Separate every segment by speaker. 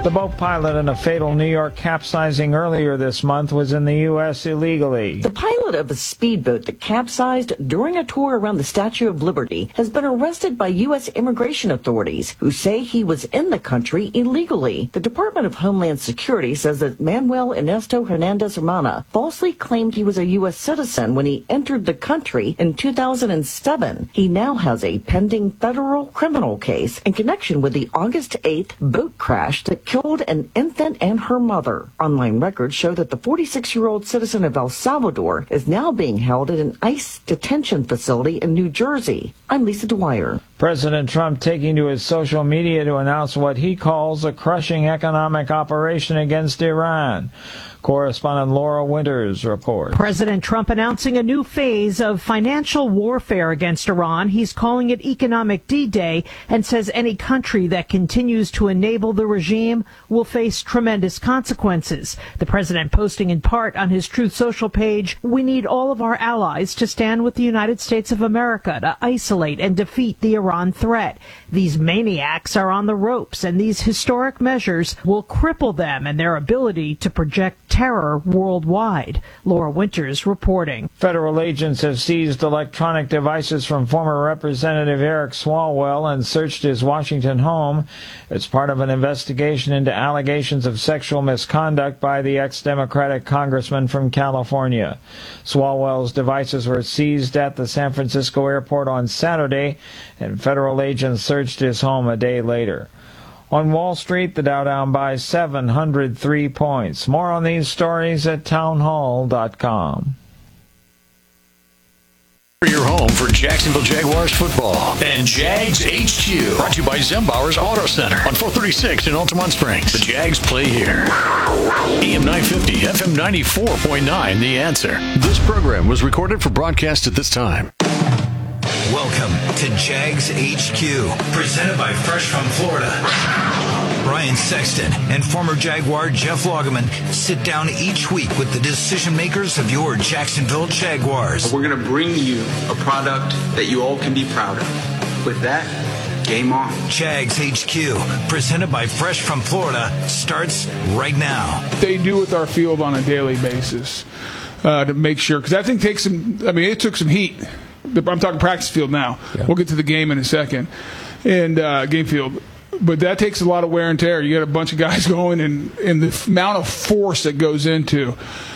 Speaker 1: The boat pilot in a fatal New York capsizing earlier this month was in the U.S. illegally.
Speaker 2: The pilot of a speedboat that capsized during a tour around the Statue of Liberty has been arrested by U.S. immigration authorities who say he was in the country illegally. The Department of Homeland Security says that Manuel Ernesto Hernandez Hermana falsely claimed he was a U.S. citizen when he entered the country in 2007. He now has a pending federal criminal case in connection with the August 8th boat crash that killed an infant and her mother. Online records show that the 46-year-old citizen of El Salvador is now being held at an ICE detention facility in New Jersey. I'm Lisa Dwyer.
Speaker 1: President Trump taking to his social media to announce what he calls a crushing economic operation against Iran. Correspondent Laura Winters reports.
Speaker 3: President Trump announcing a new phase of financial warfare against Iran. He's calling it Economic D-Day and says any country that continues to enable the regime will face tremendous consequences. The president posting in part on his Truth Social page, "We need all of our allies to stand with the United States of America to isolate and defeat the Iran threat. These maniacs are on the ropes, and these historic measures will cripple them and their ability to project terror worldwide." Laura Winters reporting.
Speaker 1: Federal agents have seized electronic devices from former Representative Eric Swalwell and searched his Washington home as part of an investigation into allegations of sexual misconduct by the ex-Democratic congressman from California. Swalwell's devices were seized at the San Francisco airport on Saturday, and federal agents searched his home a day later. On Wall Street, the Dow down by 703 points. More on these stories at townhall.com.
Speaker 4: Your home for Jacksonville Jaguars football and Jags HQ. Brought to you by Zembauer's Auto Center on 436 in Altamont Springs. The Jags play here. AM 950, FM 94.9, The Answer. This program was recorded for broadcast at this time.
Speaker 5: Welcome to Jags HQ, presented by Fresh from Florida. Brian Sexton and former Jaguar Jeff Lageman sit down each week with the decision makers of your Jacksonville Jaguars.
Speaker 6: We're going to bring you a product that you all can be proud of. With that, game on. Jags HQ, presented by Fresh from Florida, starts right now.
Speaker 7: They do with our field on a daily basis to make sure, because that thing takes some, it took some heat. I'm talking practice field now. Yeah. We'll get to the game in a second, and game field. But that takes a lot of wear and tear. You got a bunch of guys going, and the amount of force that goes into.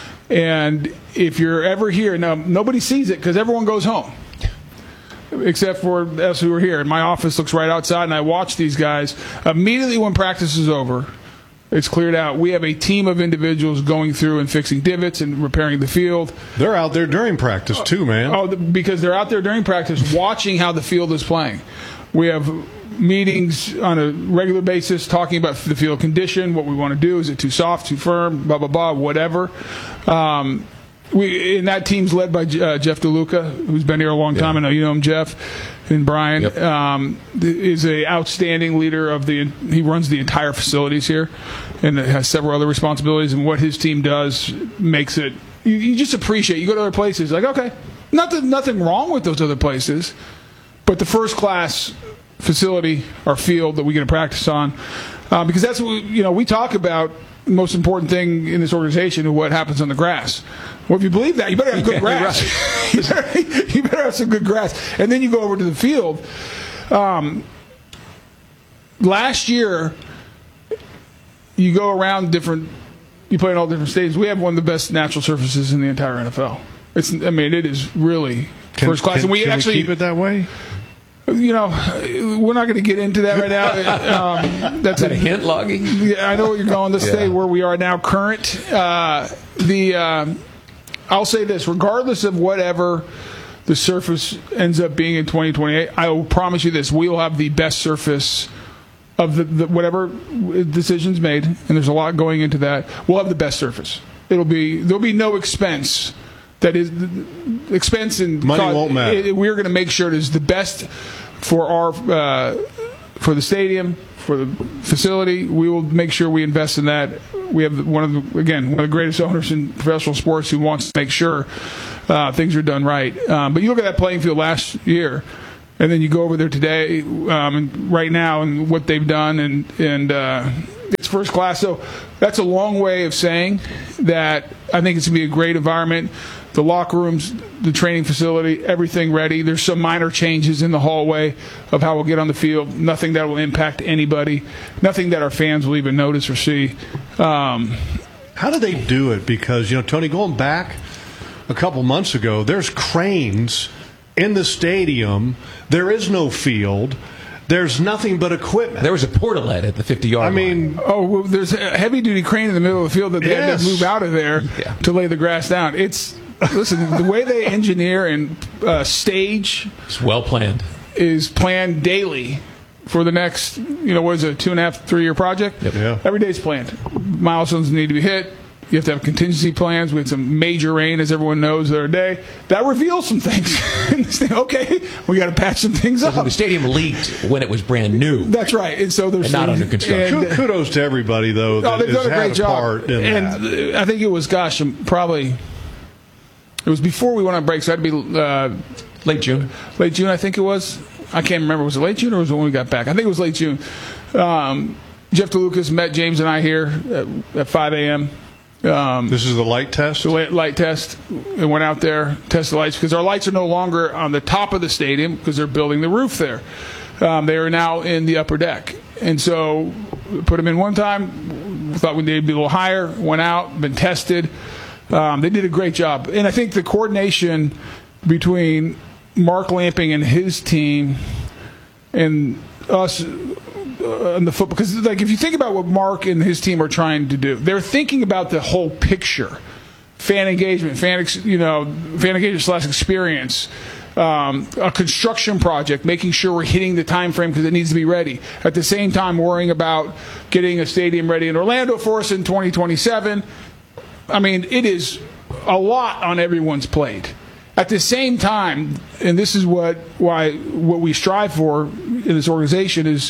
Speaker 7: And if you're ever here, now nobody sees it because everyone goes home, except for us who are here. And my office looks right outside, and I watch these guys. Immediately when practice is over, it's cleared out. We have a team of individuals going through and fixing divots and repairing the field.
Speaker 8: They're out there during practice too, man.
Speaker 7: Because they're out there during practice watching how the field is playing. We have meetings on a regular basis talking about the field condition, what we want to do. Is it too soft, too firm, blah, blah, blah, whatever. And that team's led by Jeff DeLuca, who's been here a long time. I know you know him, Jeff. And Brian is an outstanding leader he runs the entire facilities here and has several other responsibilities. And what his team does makes it, you just appreciate. You go to other places, like, okay, nothing wrong with those other places, but the first class facility or field that we get to practice on, because that's what we talk about. The most important thing in this organization is what happens on the grass. Well, if you believe that, you better have good grass. Right. you better have some good grass. And then you go over to the field. Last year, you go around you play in all different stadiums. We have one of the best natural surfaces in the entire NFL. It is really first class.
Speaker 8: And we actually keep it that way?
Speaker 7: We're not going to get into that right now. That's
Speaker 9: a hint, Loggy?
Speaker 7: Yeah, I know where you're going. Let's stay where we are now, current. I'll say this, regardless of whatever the surface ends up being in 2028, I will promise you this, we will have the best surface of the whatever decision's made, and there's a lot going into that. We'll have the best surface. There'll be no expense. That is, expense and
Speaker 8: money won't matter.
Speaker 7: We're going to make sure it is the best for our for the stadium, for the facility. We will make sure we invest in that. We have one of the greatest owners in professional sports who wants to make sure things are done right. But you look at that playing field last year, and then you go over there today, and right now, and what they've done, and It's first class. So that's a long way of saying that I think it's going to be a great environment. The locker rooms, the training facility, everything ready. There's some minor changes in the hallway of how we'll get on the field. Nothing that will impact anybody. Nothing that our fans will even notice or see.
Speaker 8: How do they do it? Because, Tony, going back a couple months ago, there's cranes in the stadium. There is no field. There's nothing but equipment.
Speaker 9: There was a portalet at the 50-yard line.
Speaker 7: Well, there's a heavy-duty crane in the middle of the field that they had to move out of there to lay the grass down. Listen, the way they engineer and stage,
Speaker 9: it's well planned.
Speaker 7: Is planned daily for the next, what is it, 2.5, 3 year project?
Speaker 9: Yep.
Speaker 8: Yeah.
Speaker 7: Every day is planned. Milestones need to be hit. You have to have contingency plans. We had some major rain, as everyone knows, the other day. That reveals some things. Okay, we got to patch some things up.
Speaker 9: The stadium leaked when it was brand new.
Speaker 7: That's right. And so there's
Speaker 9: not under construction.
Speaker 8: Kudos to everybody, though, that
Speaker 7: they've done a great job.
Speaker 8: Part in
Speaker 7: and
Speaker 8: that.
Speaker 7: I think it was, probably, it was before we went on break, so it had to be
Speaker 9: late June.
Speaker 7: Late June, I think it was. I can't remember. Was it late June or was it when we got back? I think it was late June. Jeff DeLucas met James and I here at 5 a.m.
Speaker 8: This is the light test?
Speaker 7: The light test. And went out there, tested the lights, because our lights are no longer on the top of the stadium because they're building the roof there. They are now in the upper deck. And so put them in one time. We thought we needed to be a little higher. Went out, been tested. They did a great job. And I think the coordination between Mark Lamping and his team and us on the football, because if you think about what Mark and his team are trying to do, they're thinking about the whole picture: fan engagement, fan engagement / experience, a construction project, making sure we're hitting the time frame because it needs to be ready. At the same time, worrying about getting a stadium ready in Orlando for us in 2027. It is a lot on everyone's plate. At the same time, and this is what we strive for in this organization is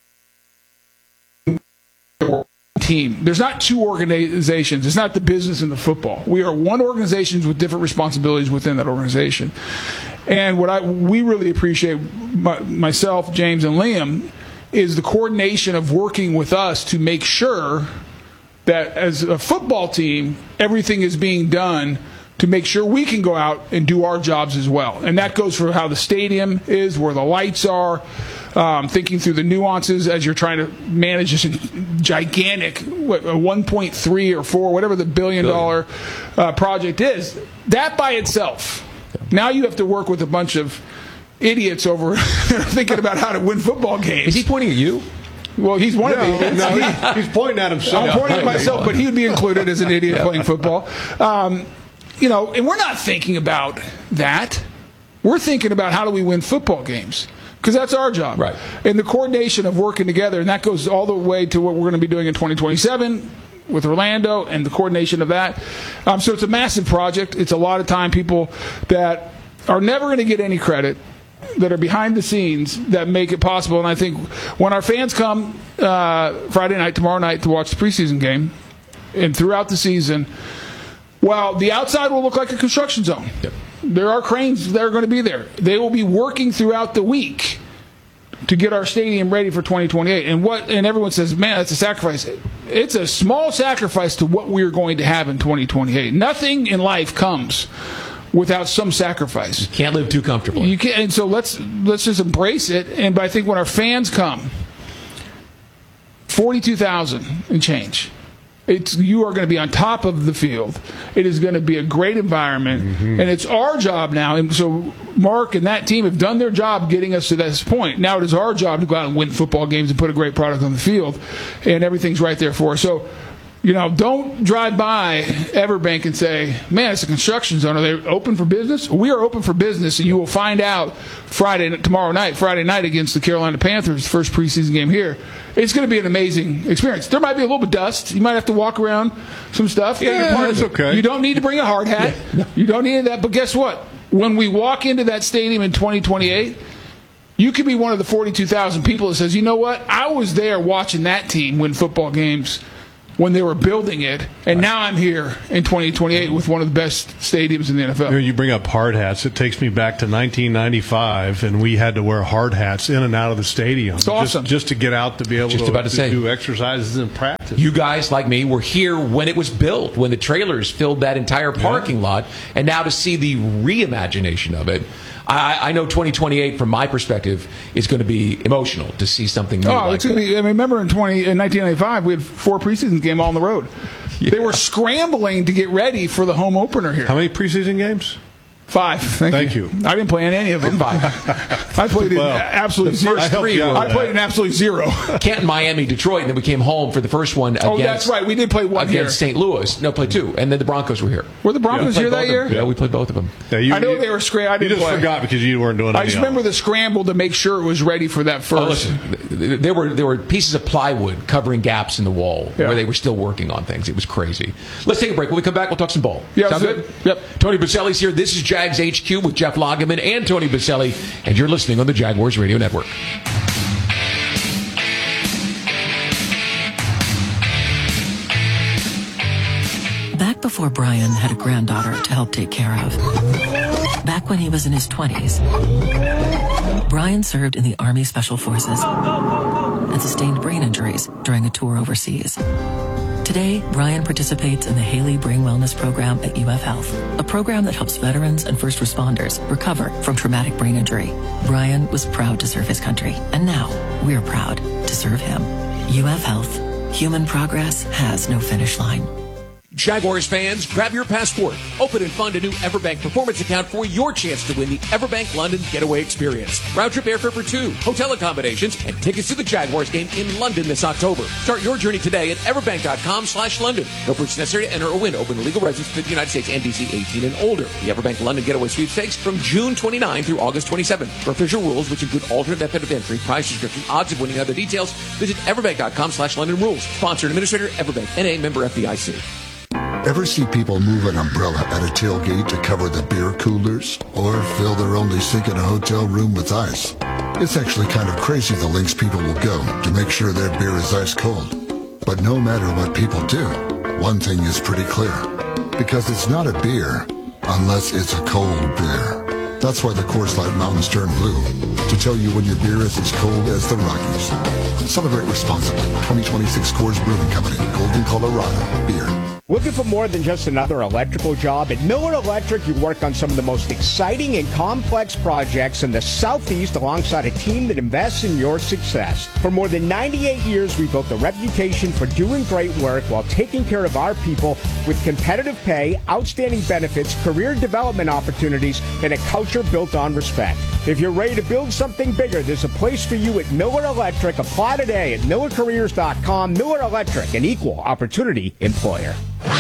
Speaker 7: team. There's not two organizations. It's not the business and the football. We are one organization with different responsibilities within that organization. And what we really appreciate, myself, James, and Liam, is the coordination of working with us to make sure that as a football team, everything is being done to make sure we can go out and do our jobs as well. And that goes for how the stadium is, where the lights are, thinking through the nuances as you're trying to manage this gigantic 1.3 or 4, whatever the billion-dollar project is. That by itself. Now you have to work with a bunch of idiots over thinking about how to win football games.
Speaker 9: Is he pointing at you?
Speaker 7: Well, he's one of the idiots.
Speaker 8: He's pointing at himself.
Speaker 7: I'm pointing at myself, but he would be included as an idiot playing football. And we're not thinking about that. We're thinking about how do we win football games, because that's our job.
Speaker 9: Right.
Speaker 7: And the coordination of working together, and that goes all the way to what we're going to be doing in 2027 with Orlando and the coordination of that. So it's a massive project. It's a lot of time, people that are never going to get any credit, that are behind the scenes, that make it possible. And I think when our fans come Friday night, tomorrow night, to watch the preseason game, and throughout the season, well, the outside will look like a construction zone.
Speaker 9: Yep.
Speaker 7: There are cranes that are going to be there. They will be working throughout the week to get our stadium ready for 2028. And everyone says, man, that's a sacrifice. It's a small sacrifice to what we're going to have in 2028. Nothing in life comes without some sacrifice.
Speaker 9: You can't live too comfortably.
Speaker 7: You can't, and so let's just embrace it. And I think when our fans come, 42,000 and change. You are going to be on top of the field. It is going to be a great environment, and it's our job now. And so Mark and that team have done their job getting us to this point. Now it is our job to go out and win football games and put a great product on the field, and everything's right there for us. So, don't drive by Everbank and say, man, it's a construction zone. Are they open for business? We are open for business, and you will find out Friday night against the Carolina Panthers, first preseason game here. It's going to be an amazing experience. There might be a little bit of dust. You might have to walk around some stuff.
Speaker 8: It's okay.
Speaker 7: You don't need to bring a hard hat. Yeah, no. You don't need that. But guess what? When we walk into that stadium in 2028, you could be one of the 42,000 people that says, you know what? I was there watching that team win football games when they were building it, and now I'm here in 2028 with one of the best stadiums in the NFL.
Speaker 8: You bring up hard hats. It takes me back to 1995, and we had to wear hard hats in and out of the stadium.
Speaker 7: It's awesome.
Speaker 8: Just to get out to be able to do exercises in practice.
Speaker 9: practice. You guys, like me, were here when it was built, when the trailers filled that entire parking lot, and now to see the reimagination of it. I know 2028, from my perspective, is going to be emotional to see something new.
Speaker 7: It's going to be. I mean, remember in 1995, we had 4 preseason games all on the road. Yeah. They were scrambling to get ready for the home opener here.
Speaker 8: How many preseason games?
Speaker 7: 5. Thank you. I didn't play in any of them. 5. I played in absolutely zero. I played in absolutely 0.
Speaker 9: Canton, Miami, Detroit, and then we came home for the first one.
Speaker 7: That's right. We did play one
Speaker 9: against St. Louis. No, played 2, and then the Broncos were here.
Speaker 7: Were the Broncos here that year?
Speaker 9: Yeah, we played both of them.
Speaker 8: Yeah,
Speaker 7: I know they were scrambling.
Speaker 8: You just forgot because you weren't doing.
Speaker 7: I just remember the scramble to make sure it was ready for that first.
Speaker 9: Listen, there were pieces of plywood covering gaps in the wall where they were still working on things. It was crazy. Let's take a break. When we come back, we'll talk some ball.
Speaker 7: Yeah,
Speaker 9: sound good?
Speaker 7: Yep.
Speaker 9: Tony Baselli's here. This is Jags HQ with Jeff Lageman and Tony Baselli, and you're listening on the Jaguars Radio Network.
Speaker 10: Back before Brian had a granddaughter to help take care of, back when he was in his 20s, Brian served in the Army Special Forces and sustained brain injuries during a tour overseas. Today, Brian participates in the Haley Brain Wellness Program at UF Health, a program that helps veterans and first responders recover from traumatic brain injury. Brian was proud to serve his country, and now we're proud to serve him. UF Health. Human progress has no finish line.
Speaker 4: Jaguars fans, grab your passport. Open and fund a new Everbank performance account for your chance to win the Everbank London Getaway Experience. Round trip airfare for 2, hotel accommodations, and tickets to the Jaguars game in London this October. Start your journey today at everbank.com/London. No purchase necessary to enter or win. Open to legal residents of the United States and DC 18 and older. The Everbank London Getaway Sweepstakes from June 29 through August 27. For official rules, which include alternate method of entry, price description, odds of winning, and other details, visit everbank.com/London rules. Sponsor and administrator, Everbank, NA, member FDIC.
Speaker 11: Ever see people move an umbrella at a tailgate to cover the beer coolers? Or fill their only sink in a hotel room with ice? It's actually kind of crazy the lengths people will go to make sure their beer is ice cold. But no matter what people do, one thing is pretty clear. Because it's not a beer unless it's a cold beer. That's why the Coors Light Mountains turn blue, to tell you when your beer is as cold as the Rockies. Celebrate responsibly. 2026 Coors Brewing Company, Golden, Colorado. Beer.
Speaker 12: Looking for more than just another electrical job? At Miller Electric, you work on some of the most exciting and complex projects in the Southeast alongside a team that invests in your success. For more than 98 years, we built a reputation for doing great work while taking care of our people with competitive pay, outstanding benefits, career development opportunities, and a culture built on respect. If you're ready to build something bigger, there's a place for you at Miller Electric. Apply today at millercareers.com. Miller Electric, an equal opportunity employer.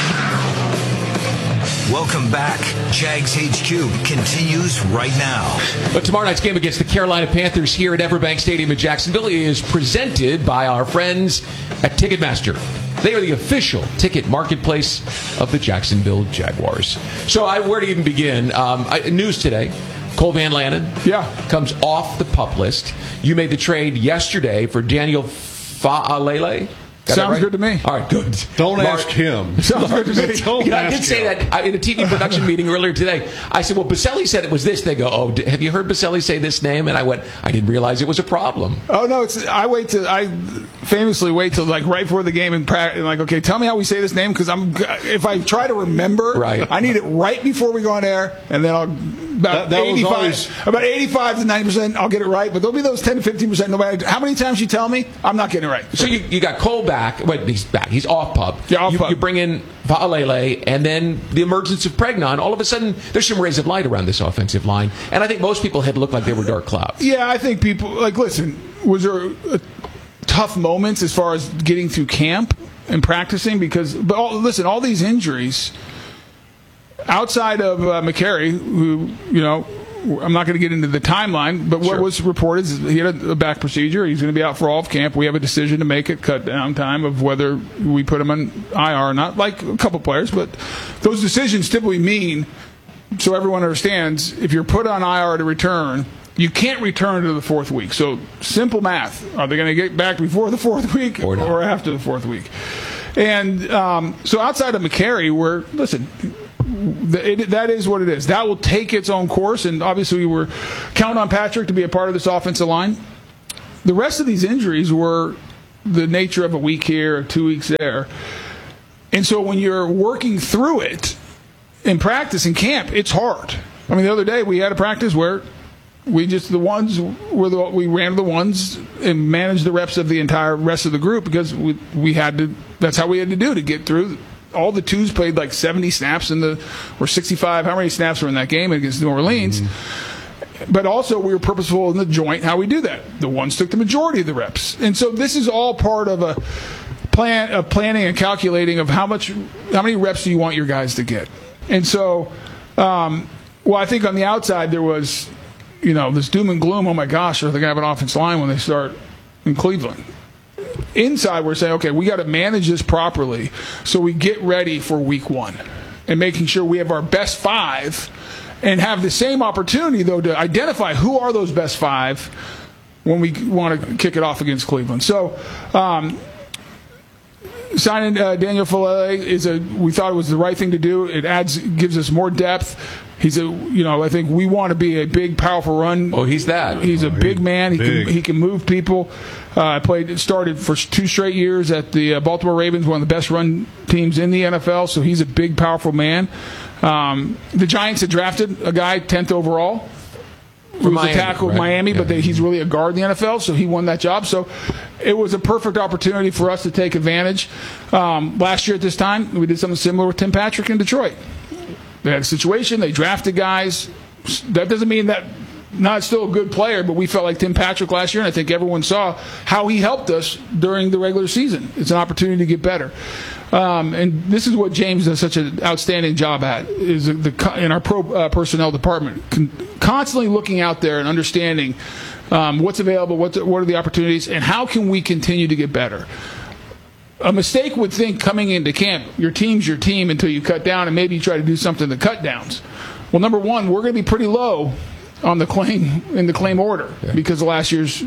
Speaker 5: Welcome back. Jags HQ continues right now.
Speaker 9: But tomorrow night's game against the Carolina Panthers here at Everbank Stadium in Jacksonville is presented by our friends at Ticketmaster. They are the official ticket marketplace of the Jacksonville Jaguars. So where to even begin? News today. Cole Van Lanen comes off the PUP list. You made the trade yesterday for Daniel Faalele.
Speaker 7: Sounds good to me.
Speaker 9: All right, good.
Speaker 8: Don't ask him.
Speaker 7: Sounds good to me.
Speaker 9: I did say that in a TV production meeting earlier today. I said, well, Baselli said it was this. They go, oh, have you heard Baselli say this name? And I went, I didn't realize it was a problem.
Speaker 7: Oh, no, I famously wait till like right before the game and like, okay, tell me how we say this name, because if I try to remember, I need it right before we go on air, and then I'll about 85 to 90%, I'll get it right. But there'll be those 10 to 15%. No matter how many times you tell me, I'm not getting it right.
Speaker 9: So you got Cole back. Wait, he's back. He's off PUP.
Speaker 7: Yeah, off PUP.
Speaker 9: You bring in Faalele, and then the emergence of Pregnon. All of a sudden, there's some rays of light around this offensive line. And I think most people had looked like they were dark clouds.
Speaker 7: Yeah, I think people, listen, was there tough moments as far as getting through camp and practicing? But all these injuries, outside of McCary, who, I'm not going to get into the timeline, but what was reported is he had a back procedure. He's going to be out for all of camp. We have a decision to make it, cut down time of whether we put him on IR or not, like a couple players. But those decisions typically mean, so everyone understands, if you're put on IR to return, you can't return to the fourth week. So simple math. Are they going to get back before the fourth week or after the fourth week? And so outside of McCary, that is what it is. That will take its own course, and obviously we're counting on Patrick to be a part of this offensive line. The rest of these injuries were the nature of a week here, 2 weeks there. And so when you're working through it in practice in camp, it's hard. I mean, the other day we had a practice where we ran the ones and managed the reps of the entire rest of the group because we had to. That's how we had to do to get through. All the twos played like 70 snaps or 65. How many snaps were in that game against New Orleans? But also we were purposeful in the joint how we do that. The ones took the majority of the reps, and so this is all part of a plan of planning and calculating of how many reps do you want your guys to get. And so, I think on the outside there was, this doom and gloom. Oh my gosh, are they going to have an offensive line when they start in Cleveland? Inside, we're saying, okay, we got to manage this properly so we get ready for week 1 and making sure we have our best 5 and have the same opportunity, though, to identify who are those best 5 when we want to kick it off against Cleveland. So, signing Daniel Faalele we thought it was the right thing to do. It gives us more depth. I think we want to be a big, powerful run.
Speaker 9: Oh, he's that.
Speaker 7: He's a big man. He can move people. Started for 2 straight years at the Baltimore Ravens, one of the best run teams in the NFL. So he's a big, powerful man. The Giants had drafted a guy 10th overall. He was a tackle at Miami, but he's really a guard in the NFL, so he won that job. So it was a perfect opportunity for us to take advantage. Last year at this time, we did something similar with Tim Patrick in Detroit. They had a situation. They drafted guys. That doesn't mean that not still a good player, but we felt like Tim Patrick last year, and I think everyone saw how he helped us during the regular season. It's an opportunity to get better. And this is what James does such an outstanding job at, is in our personnel department, constantly looking out there and understanding what's available, what are the opportunities, and how can we continue to get better. A mistake would think coming into camp, your team's your team until you cut down, and maybe you try to do something to cut downs. Well, number one, we're going to be pretty low on the claim order because of last year's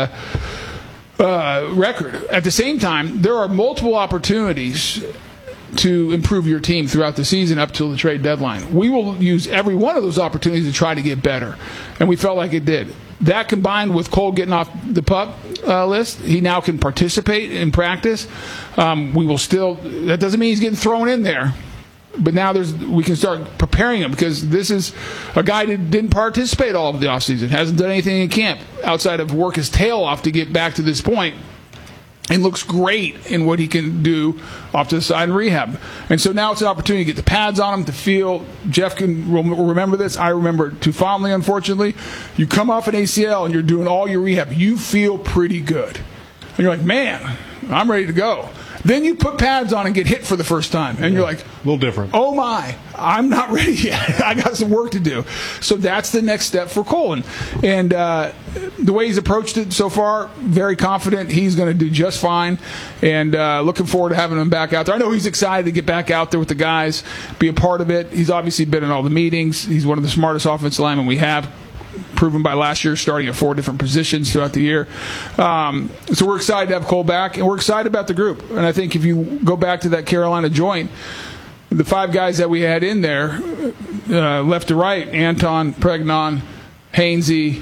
Speaker 7: record. At the same time, there are multiple opportunities to improve your team throughout the season up till the trade deadline. We will use every one of those opportunities to try to get better, and we felt like it did. That combined with Cole getting off the PUP list, he now can participate in practice. That doesn't mean he's getting thrown in there, but now we can start preparing him because this is a guy that didn't participate all of the offseason, hasn't done anything in camp outside of work his tail off to get back to this point, and looks great in what he can do off to the side in rehab. And so now it's an opportunity to get the pads on him, to feel. Jeff can remember this. I remember it too fondly, unfortunately. You come off an ACL and you're doing all your rehab. You feel pretty good. And you're like, man, I'm ready to go. Then you put pads on and get hit for the first time. And you're like,
Speaker 8: a little different.
Speaker 7: Oh, my, I'm not ready yet. I got some work to do. So that's the next step for Cole. And the way he's approached it so far, very confident he's going to do just fine. And looking forward to having him back out there. I know he's excited to get back out there with the guys, be a part of it. He's obviously been in all the meetings. He's one of the smartest offensive linemen we have, proven by last year starting at 4 different positions throughout the year. So we're excited to have Cole back, and we're excited about the group. And I think if you go back to that Carolina joint, the 5 guys that we had in there, left to right, Anton, Pregnon, Hainsey,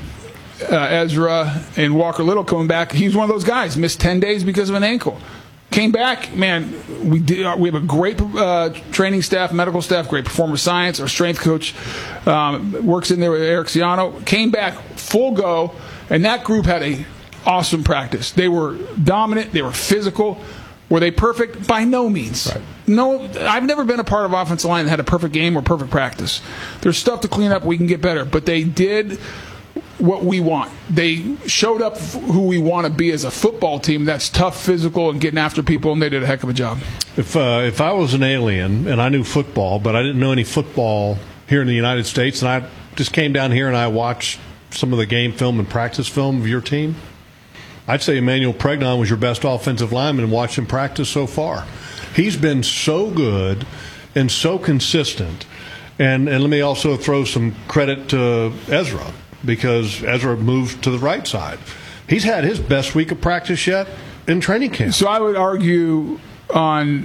Speaker 7: Ezra, and Walker Little coming back. He was one of those guys, missed 10 days because of an ankle. Came back, man, we have a great training staff, medical staff, great performance science. Our strength coach works in there with Eric Ciano. Came back full go, and that group had a awesome practice. They were dominant. They were physical. Were they perfect? By no means. Right. No, I've never been a part of offensive line that had a perfect game or perfect practice. There's stuff to clean up. We can get better. But they did what we want. They showed up who we want to be as a football team that's tough, physical, and getting after people, and they did a heck of a job.
Speaker 8: If I was an alien and I knew football, but I didn't know any football here in the United States, and I just came down here and I watched some of the game film and practice film of your team, I'd say Emmanuel Pregnon was your best offensive lineman and watched him practice so far. He's been so good and so consistent. And let me also throw some credit to Ezra, because Ezra moved to the right side. He's had his best week of practice yet in training camp.
Speaker 7: So I would argue on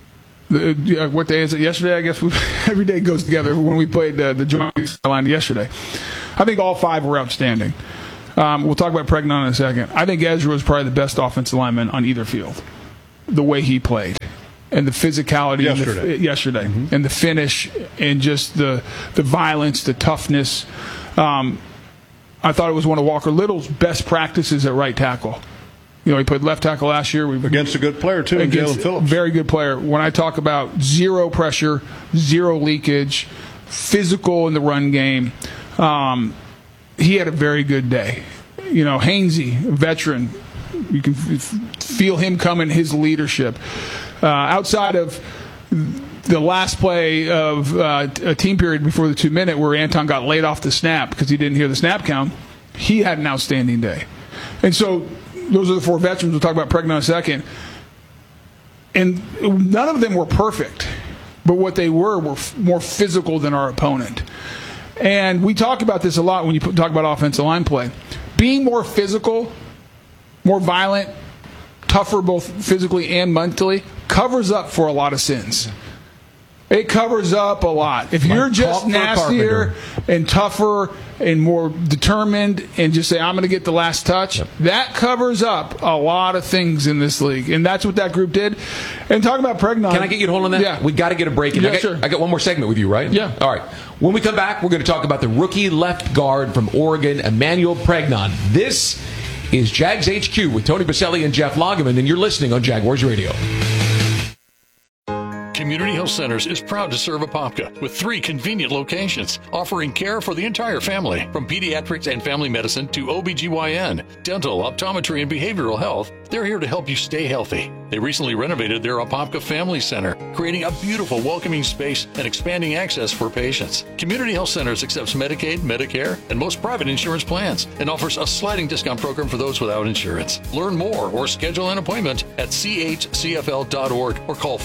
Speaker 7: what day is it? Yesterday, I guess. Every day goes together when we played the joint line yesterday. I think all 5 were outstanding. We'll talk about Pregnon in a second. I think Ezra was probably the best offensive lineman on either field. The way he played and the physicality yesterday mm-hmm. and the finish and just the violence, the toughness. I thought it was one of Walker Little's best practices at right tackle. You know, he played left tackle last year.
Speaker 8: Against a good player, too, Jalen Phillips.
Speaker 7: Very good player. When I talk about zero pressure, zero leakage, physical in the run game, he had a very good day. You know, Hainsey, a veteran, you can feel him coming, his leadership. Outside of the last play of a team period before the 2-minute where Anton got laid off the snap because he didn't hear the snap count, he had an outstanding day. And so those are the 4 veterans. We'll talk about Pregnon in a second. And none of them were perfect, but what they were more physical than our opponent. And we talk about this a lot when you talk about offensive line play. Being more physical, more violent, tougher both physically and mentally, covers up for a lot of sins. It covers up a lot. If you're just nastier and tougher and more determined and just say, I'm going to get the last touch, that covers up a lot of things in this league. And that's what that group did. And talking about Pregnon.
Speaker 9: Can I get you to hold on that?
Speaker 7: Yeah.
Speaker 9: We got to get a break.
Speaker 7: Yeah, sure.
Speaker 9: I got one more segment with you, right?
Speaker 7: Yeah.
Speaker 9: All right. When we come back, we're going to talk about the rookie left guard from Oregon, Emmanuel Pregnon. This is Jags HQ with Tony Baselli and Jeff Lageman, and you're listening on Jaguars Radio.
Speaker 4: Community Health Centers is proud to serve Apopka with 3 convenient locations, offering care for the entire family, from pediatrics and family medicine to OBGYN, dental, optometry, and behavioral health. They're here to help you stay healthy. They recently renovated their Apopka Family Center, creating a beautiful, welcoming space and expanding access for patients. Community Health Centers accepts Medicaid, Medicare, and most private insurance plans, and offers a sliding discount program for those without insurance. Learn more or schedule an appointment at chcfl.org or call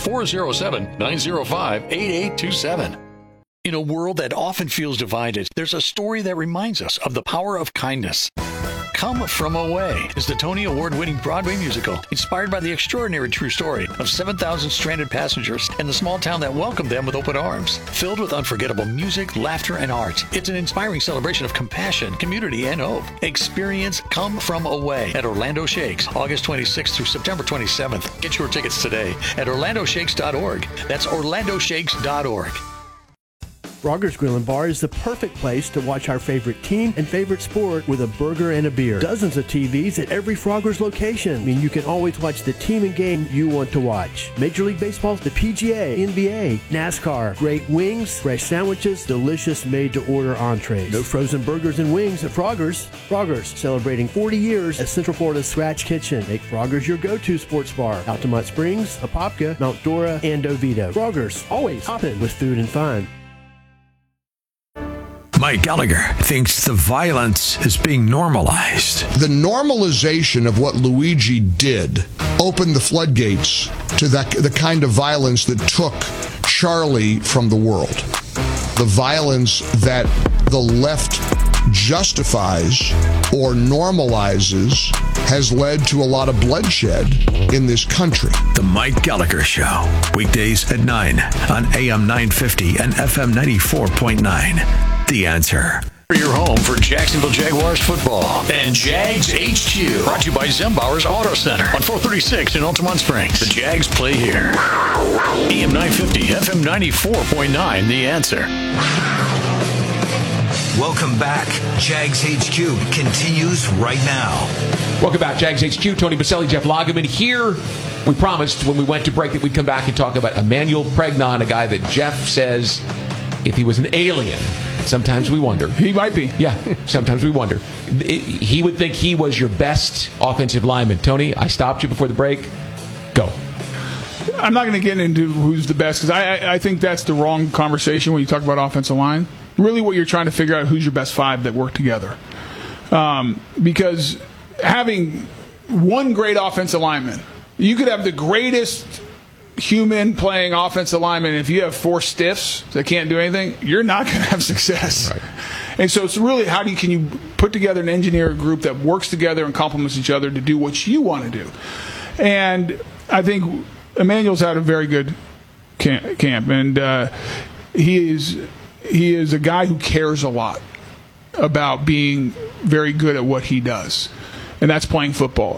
Speaker 4: 407-905-8827. In a world that often feels divided, there's a story that reminds us of the power of kindness. Come From Away is the Tony Award-winning Broadway musical inspired by the extraordinary true story of 7,000 stranded passengers and the small town that welcomed them with open arms. Filled with unforgettable music, laughter, and art, it's an inspiring celebration of compassion, community, and hope. Experience Come From Away at Orlando Shakes, August 26th through September 27th. Get your tickets today at orlandoshakes.org. That's orlandoshakes.org.
Speaker 13: Frogger's Grill and Bar is the perfect place to watch our favorite team and favorite sport with a burger and a beer. Dozens of TVs at every Frogger's location. I mean, you can always watch the team and game you want to watch. Major League Baseball, the PGA, NBA, NASCAR, great wings, fresh sandwiches, delicious made-to-order entrees. No frozen burgers and wings at Frogger's. Frogger's, celebrating 40 years as Central Florida's Scratch Kitchen. Make Frogger's your go-to sports bar. Altamont Springs, Apopka, Mount Dora, and Oviedo. Frogger's, always hopping with food and fun.
Speaker 14: Mike Gallagher thinks the violence is being normalized.
Speaker 15: The normalization of what Luigi did opened the floodgates to the kind of violence that took Charlie from the world. The violence that the left justifies or normalizes has led to a lot of bloodshed in this country.
Speaker 14: The Mike Gallagher Show, weekdays at 9 on AM 950 and FM 94.9. The Answer.
Speaker 4: Your home for Jacksonville Jaguars football and Jags HQ. Brought to you by Zembauer's Auto Center on 436 in Altamont Springs. The Jags play here. AM 950, FM 94.9, The Answer.
Speaker 5: Welcome back. Jags HQ continues right now.
Speaker 9: Welcome back, Jags HQ. Tony Baselli, Jeff Lageman here. We promised when we went to break that we'd come back and talk about Emmanuel Pregnon, a guy that Jeff says if he was an alien, sometimes we wonder.
Speaker 7: He might be.
Speaker 9: Yeah, sometimes we wonder. He would think he was your best offensive lineman. Tony, I stopped you before the break. Go.
Speaker 7: I'm not going to get into who's the best because I think that's the wrong conversation when you talk about offensive line. Really what you're trying to figure out who's your best 5 that work together. Because having one great offensive lineman, you could have the greatest human playing offensive lineman. If you have 4 stiffs that can't do anything, you're not going to have success. Right. And so it's really can you put together and engineer a group that works together and complements each other to do what you want to do. And I think Emmanuel's had a very good camp, and he is a guy who cares a lot about being very good at what he does, and that's playing football.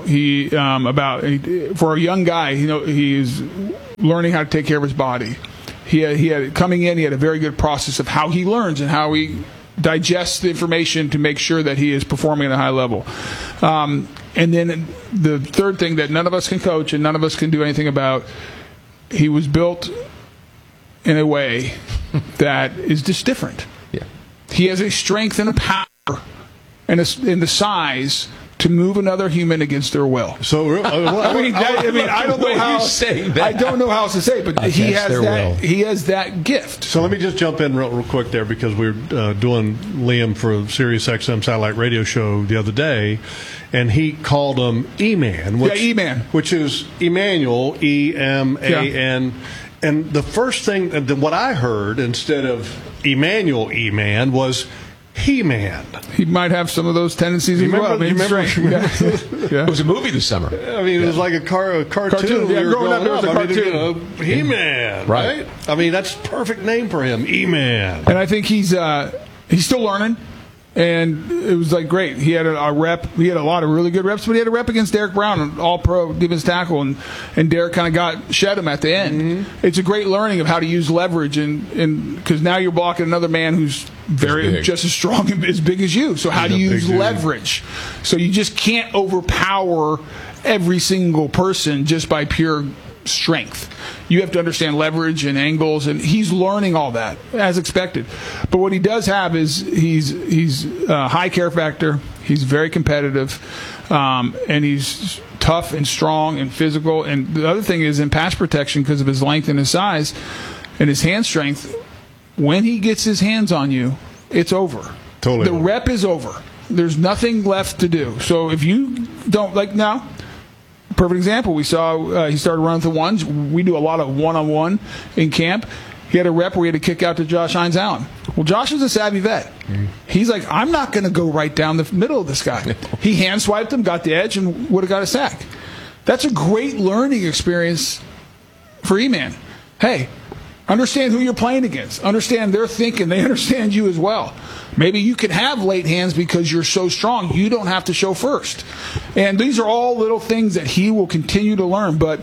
Speaker 7: For a young guy, he is learning how to take care of his body. He had coming in. He had a very good process of how he learns and how he digests the information to make sure that he is performing at a high level. And then the third thing that none of us can coach and none of us can do anything about, he was built in a way that is just different.
Speaker 9: Yeah.
Speaker 7: He has a strength and a power and the size to move another human against their will.
Speaker 8: So
Speaker 7: I don't know how I don't know how else to say it, but he has that gift.
Speaker 8: So let me just jump in real quick there, because we were doing Liam for a Sirius XM satellite radio show the other day, and he called him E-Man, which is Emmanuel, E-M-A-N.
Speaker 7: Yeah.
Speaker 8: And the first thing, what I heard instead of Emmanuel E-Man was He-Man.
Speaker 7: He might have some of those tendencies as well.
Speaker 9: It was a movie this summer.
Speaker 8: I mean, it was like a cartoon.
Speaker 7: Yeah, growing up, it was a cartoon.
Speaker 8: He-Man, right? I mean, that's the perfect name for him, E-Man.
Speaker 7: And I think he's still learning. And it was like great. He had a rep. He had a lot of really good reps, but he had a rep against Derek Brown, an all-pro defense tackle, and Derek kind of shed him at the end. Mm-hmm. It's a great learning of how to use leverage, and because now you're blocking another man who's just as strong and as big as you. So how do you use leverage? So you just can't overpower every single person just by pure strength. You have to understand leverage and angles, and he's learning all that as expected. But what he does have is he's a high care factor. He's very competitive, and he's tough and strong and physical. And the other thing is in pass protection, because of his length and his size and his hand strength, when he gets his hands on you, it's over.
Speaker 8: Totally.
Speaker 7: The rep is over. There's nothing left to do. So if you don't now. Perfect example. We saw he started running the ones. We do a lot of one-on-one in camp. He had a rep where he had to kick out to Josh Hines Allen. Well, Josh is a savvy vet. He's like, I'm not going to go right down the middle of this guy. He hand swiped him, got the edge, and would have got a sack. That's a great learning experience for E-Man. Hey, understand who you're playing against. Understand their thinking. They understand you as well. Maybe you can have late hands because you're so strong. You don't have to show first. And these are all little things that he will continue to learn. But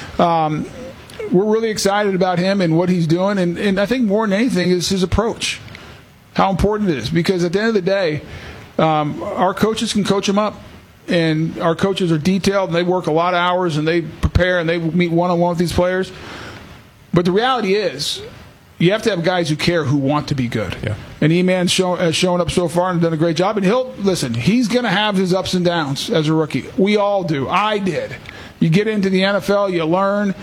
Speaker 7: we're really excited about him and what he's doing. And I think more than anything is his approach, how important it is. Because at the end of the day, our coaches can coach him up. And our coaches are detailed, and they work a lot of hours, and they prepare, and they meet one-on-one with these players. But the reality is, you have to have guys who care, who want to be good. Yeah. And E-Man has shown up so far and done a great job. And he's going to have his ups and downs as a rookie. We all do. I did. You get into the NFL, you learn.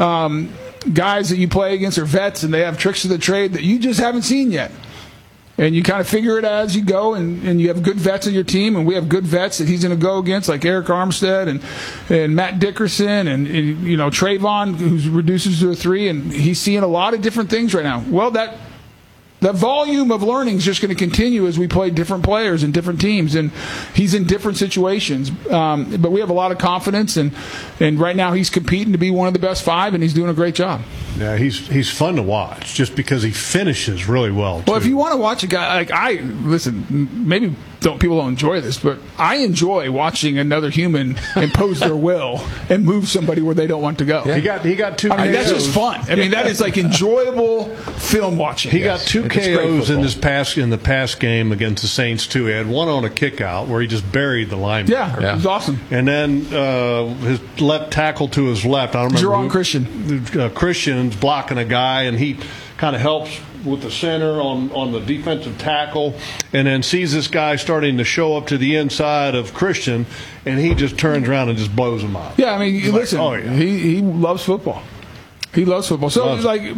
Speaker 7: Guys that you play against are vets, and they have tricks of the trade that you just haven't seen yet. And you kind of figure it out as you go, and you have good vets on your team, and we have good vets that he's going to go against, like Eric Armstead and Matt Dickerson and Trayvon, who reduces to a 3, and he's seeing a lot of different things right now. Well, that volume of learning is just going to continue as we play different players and different teams, and he's in different situations. But we have a lot of confidence, and right now he's competing to be one of the best 5, and he's doing a great job.
Speaker 8: Yeah, he's fun to watch just because he finishes really well, too.
Speaker 7: Well, if you want to watch a guy like maybe people don't enjoy this, but I enjoy watching another human impose their will and move somebody where they don't want to go.
Speaker 8: Yeah. He got 2 KOs.
Speaker 7: That's just fun. That is like enjoyable film watching.
Speaker 8: He got 2 KOs in the past game against the Saints too. He had one on a kick out where he just buried the linebacker.
Speaker 7: Yeah, it was awesome.
Speaker 8: And then his left tackle to his left, I don't remember.
Speaker 7: Jerron Christian.
Speaker 8: Christian's blocking a guy, and he kind of helps with the center on the defensive tackle, and then sees this guy starting to show up to the inside of Christian, and he just turns around and just blows him out.
Speaker 7: Yeah, listen, he loves football. He loves football. So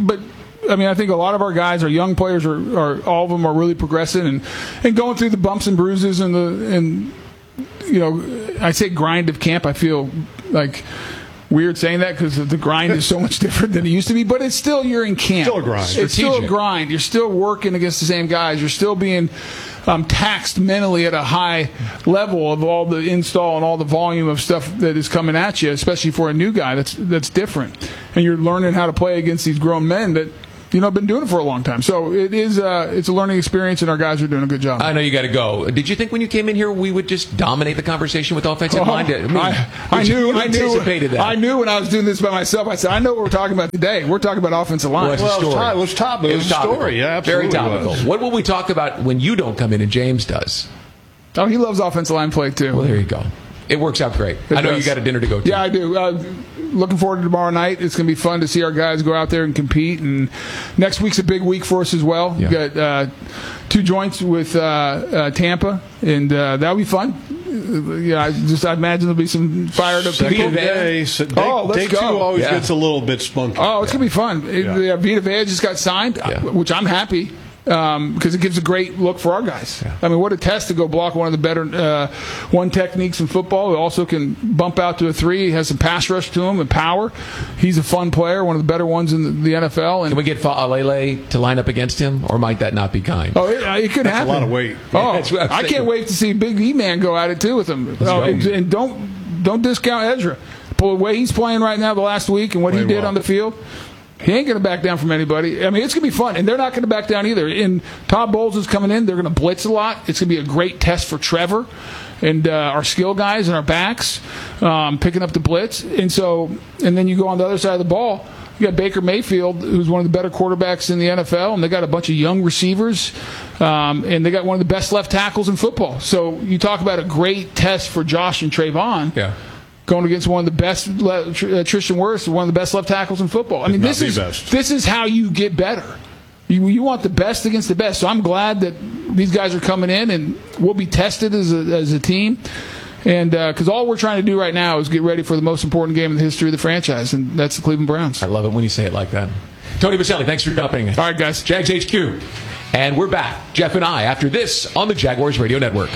Speaker 7: I think a lot of our guys, our young players, are all of them are really progressing and going through the bumps and bruises and I say grind of camp. I feel like weird saying that because the grind is so much different than it used to be, but it's still, you're in camp.
Speaker 8: Still a grind.
Speaker 7: It's still a grind. You're still working against the same guys. You're still being taxed mentally at a high level of all the install and all the volume of stuff that is coming at you, especially for a new guy that's different. And you're learning how to play against these grown men that I've been doing it for a long time. So it's a learning experience, and our guys are doing a good job.
Speaker 9: I know you got to go. Did you think when you came in here we would just dominate the conversation with offensive line?
Speaker 7: I knew
Speaker 9: anticipated that.
Speaker 7: I knew when I was doing this by myself. I said, I know what we're talking about today. We're talking about offensive line.
Speaker 8: It was topical. Yeah, absolutely.
Speaker 9: Very topical. What will we talk about when you don't come in and James does?
Speaker 7: Oh, he loves offensive line play too.
Speaker 9: Well, there you go. It works out great. I know you got a dinner to go to.
Speaker 7: Yeah, I do. Looking forward to tomorrow night. It's going to be fun to see our guys go out there and compete. And next week's a big week for us as well. Yeah. We've got 2 joints with Tampa, and that'll be fun. I imagine there'll be some fired up people.
Speaker 8: Day 2 always gets a little bit spunky.
Speaker 7: Oh, it's going to be fun. Vita Vea just got signed, which I'm happy. Because it gives a great look for our guys. Yeah. I mean, what a test to go block one of the better one techniques in football. He also can bump out to a 3. He has some pass rush to him and power. He's a fun player, one of the better ones in the NFL. And
Speaker 9: can we get Fa'alele to line up against him, or might that not be kind?
Speaker 7: Oh, it could happen.
Speaker 8: That's a lot of weight.
Speaker 7: Oh, I can't wait to see Big E-Man go at it, too, with him. And don't discount Ezra. The way he's playing right now the last week and what he did on the field. He ain't going to back down from anybody. I mean, it's going to be fun, and they're not going to back down either. And Todd Bowles is coming in. They're going to blitz a lot. It's going to be a great test for Trevor and our skill guys and our backs picking up the blitz. And then you go on the other side of the ball. You got Baker Mayfield, who's one of the better quarterbacks in the NFL, and they got a bunch of young receivers, and they got one of the best left tackles in football. So you talk about a great test for Josh and Trayvon.
Speaker 9: Yeah.
Speaker 7: Going against one of the best, Tristan Wirfs, one of the best left tackles in football. I mean, this is how you get better. You want the best against the best. So I'm glad that these guys are coming in, and we'll be tested as a team. And because all we're trying to do right now is get ready for the most important game in the history of the franchise, and that's the Cleveland Browns.
Speaker 9: I love it when you say it like that. Tony Baselli, thanks for jumping in.
Speaker 7: All right, guys.
Speaker 9: Jags HQ. And we're back, Jeff and I, after this on the Jaguars Radio Network.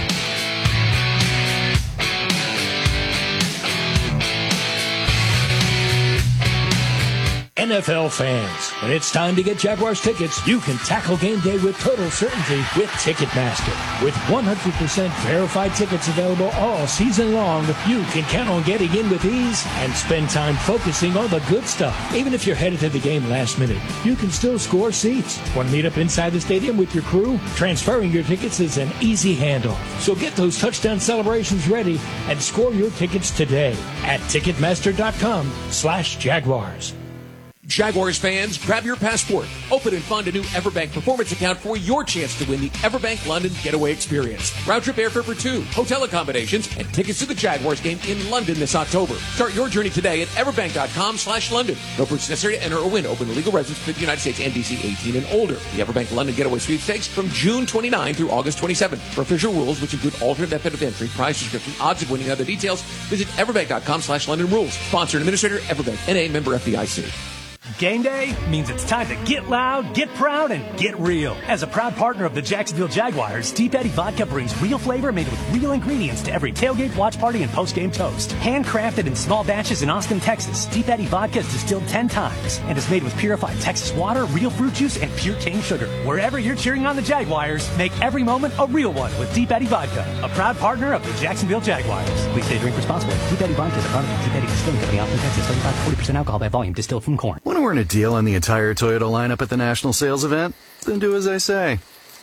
Speaker 16: NFL fans, when it's time to get Jaguars tickets, you can tackle game day with total certainty with Ticketmaster. With 100% verified tickets available all season long, you can count on getting in with ease and spend time focusing on the good stuff. Even if you're headed to the game last minute, you can still score seats. Want to meet up inside the stadium with your crew? Transferring your tickets is an easy handle. So get those touchdown celebrations ready and score your tickets today at Ticketmaster.com/Jaguars.
Speaker 9: Jaguars fans, grab your passport. Open and fund a new Everbank performance account for your chance to win the Everbank London Getaway Experience. Round-trip airfare for 2, hotel accommodations, and tickets to the Jaguars game in London this October. Start your journey today at everbank.com/London. No purchase necessary to enter or win. Open to legal residents for the United States and DC 18 and older. The Everbank London Getaway Sweepstakes from June 29 through August 27. For official rules, which include alternate method of entry, prize description, odds of winning, and other details, visit everbank.com/London rules. Sponsor and administrator, Everbank, NA, member FDIC.
Speaker 17: Game day means it's time to get loud, get proud, and get real. As a proud partner of the Jacksonville Jaguars, Deep Eddy Vodka brings real flavor made with real ingredients to every tailgate, watch party, and post-game toast. Handcrafted in small batches in Austin, Texas, Deep Eddy Vodka is distilled 10 times and is made with purified Texas water, real fruit juice, and pure cane sugar. Wherever you're cheering on the Jaguars, make every moment a real one with Deep Eddy Vodka, a proud partner of the Jacksonville Jaguars. Please stay drink responsibly. Deep Eddy Vodka is a product of Deep Eddy Distilling Company, Austin, Texas. 35 to 40% alcohol by volume, distilled from corn.
Speaker 18: Want to earn a deal on the entire Toyota lineup at the national sales event? Then do as I say.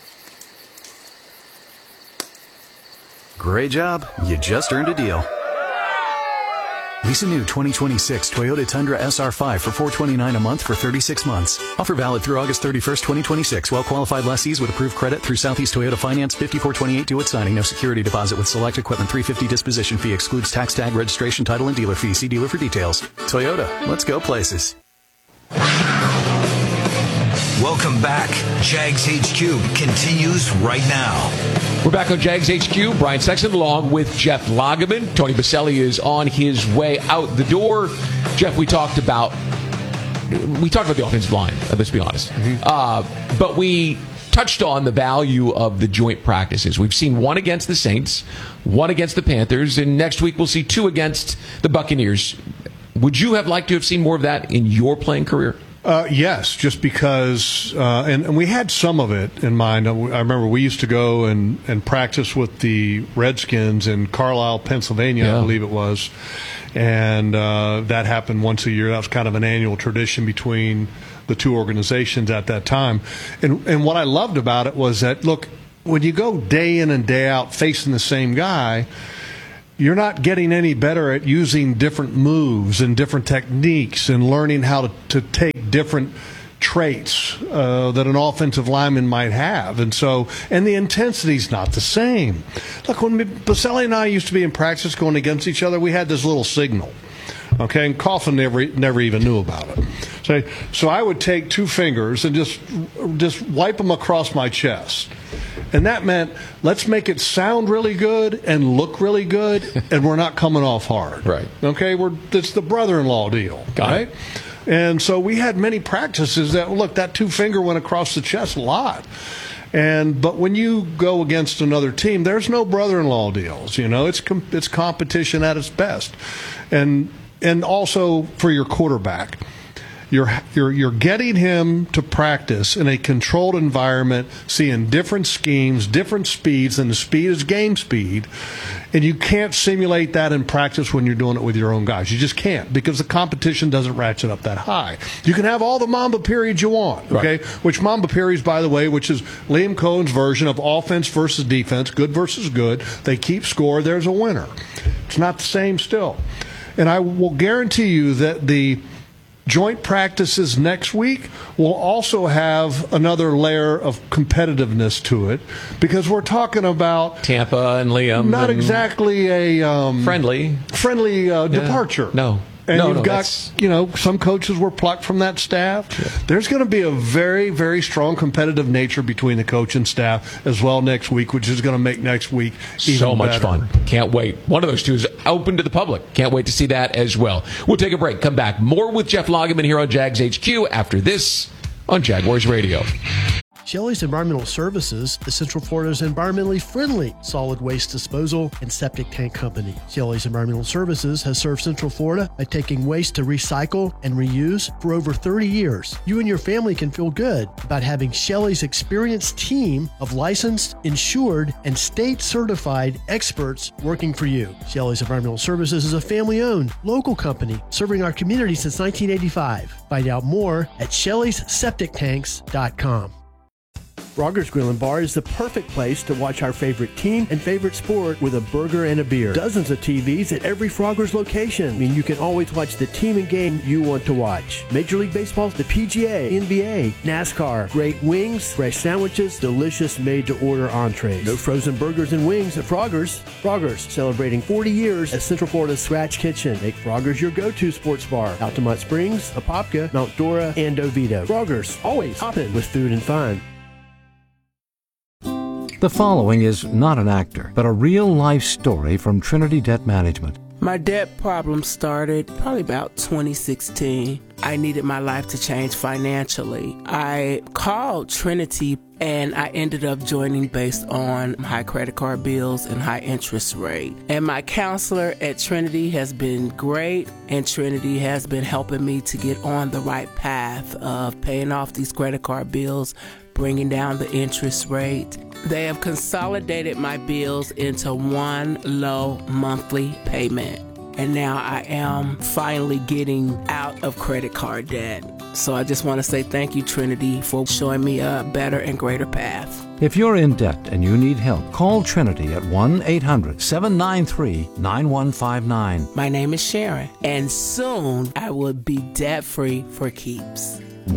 Speaker 18: Great job. You just earned a deal. Lease a new 2026 Toyota Tundra SR5 for $429 a month for 36 months. Offer valid through August 31st, 2026. Well-qualified lessees with approved credit through Southeast Toyota Finance. 5428 due at signing. No security deposit with select equipment. $350 disposition fee. Excludes tax tag, registration, title, and dealer fee. See dealer for details. Toyota. Let's go places.
Speaker 5: Welcome back. Jags HQ continues right now.
Speaker 9: We're back on Jags HQ. Brian Sexton along with Jeff Lageman. Tony Baselli is on his way out the door. Jeff, we talked about the offensive line, let's be honest. But we touched on the value of the joint practices. We've seen one against the Saints, one against the Panthers, and next week we'll see 2 against the Buccaneers. Would you have liked to have seen more of that in your playing career?
Speaker 8: Yes, just because, and we had some of it in mind. I remember we used to go and practice with the Redskins in Carlisle, Pennsylvania, I believe it was. And that happened once a year. That was kind of an annual tradition between the two organizations at that time. And what I loved about it was that, look, when you go day in and day out facing the same guy, you're not getting any better at using different moves and different techniques and learning how to take different traits that an offensive lineman might have. And the intensity's not the same. Look, when Baselli and I used to be in practice going against each other, we had this little signal. Okay, and Coughlin never even knew about it. So I would take two fingers and just wipe them across my chest. And that meant, let's make it sound really good and look really good, and we're not coming off hard.
Speaker 9: Right.
Speaker 8: Okay, it's the brother-in-law deal.
Speaker 9: Got it.
Speaker 8: And so we had many practices that two-finger went across the chest a lot. But when you go against another team, there's no brother-in-law deals. It's competition at its best. And also for your quarterback, you're getting him to practice in a controlled environment, seeing different schemes, different speeds, and the speed is game speed. And you can't simulate that in practice when you're doing it with your own guys. You just can't, because the competition doesn't ratchet up that high. You can have all the Mamba periods you want, okay? Right. Which Mamba periods, by the way, which is Liam Cohen's version of offense versus defense, good versus good. They keep score, there's a winner. It's not the same still. And I will guarantee you that the joint practices next week will also have another layer of competitiveness to it, because we're talking about
Speaker 9: Tampa and Liam.
Speaker 8: Not exactly a
Speaker 9: friendly
Speaker 8: departure.
Speaker 9: No.
Speaker 8: And you've got, some coaches were plucked from that staff. Yeah. There's going to be a very, very strong competitive nature between the coach and staff as well next week, which is going to make next week even
Speaker 9: so much
Speaker 8: better.
Speaker 9: fun. Can't wait. One of those two is open to the public. Can't wait to see that as well. We'll take a break. Come back. More with Jeff Lageman here on Jags HQ after this on Jaguars Radio.
Speaker 13: Shelley's Environmental Services is Central Florida's environmentally friendly solid waste disposal and septic tank company. Shelley's Environmental Services has served Central Florida by taking waste to recycle and reuse for over 30 years. You and your family can feel good about having Shelley's experienced team of licensed, insured, and state-certified experts working for you. Shelley's Environmental Services is a family-owned, local company serving our community since 1985. Find out more at Shelley'sSepticTanks.com. Frogger's Grill and Bar is the perfect place to watch our favorite team and favorite sport with a burger and a beer. Dozens of TVs at every Frogger's location. You can always watch the team and game you want to watch. Major League Baseball, the PGA, NBA, NASCAR, great wings, fresh sandwiches, delicious made-to-order entrees. No frozen burgers and wings at Frogger's. Frogger's, celebrating 40 years as Central Florida's Scratch Kitchen. Make Frogger's your go-to sports bar. Altamont Springs, Apopka, Mount Dora, and Oviedo. Frogger's, always hopping with food and fun.
Speaker 19: The following is not an actor, but a real-life story from Trinity Debt Management.
Speaker 20: My debt problem started probably about 2016. I needed my life to change financially. I called Trinity and I ended up joining based on high credit card bills and high interest rate. And my counselor at Trinity has been great, and Trinity has been helping me to get on the right path of paying off these credit card bills, bringing down the interest rate. They have consolidated my bills into one low monthly payment. And now I am finally getting out of credit card debt. So I just want to say thank you, Trinity, for showing me a better and greater path.
Speaker 19: If you're in debt and you need help, call Trinity at 1-800-793-9159.
Speaker 20: My name is Sharon, and soon I will be debt-free for keeps.